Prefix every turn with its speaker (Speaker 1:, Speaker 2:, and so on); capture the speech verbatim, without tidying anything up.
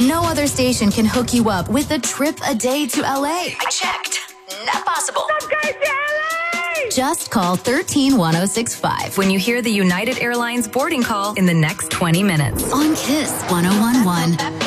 Speaker 1: No other station can hook you up with a trip a day to L A.
Speaker 2: I checked. Not possible.
Speaker 3: I'm going to L A!
Speaker 1: Just call one three one zero six five
Speaker 4: when you hear the United Airlines boarding call in the next twenty minutes.
Speaker 1: on Kiss one oh one one.